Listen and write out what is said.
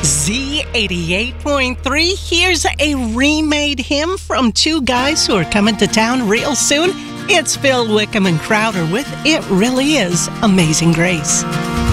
Z88.3, here's a remade hymn from two guys who are coming to town real soon. It's Phil Wickham and Crowder with It Really Is Amazing Grace.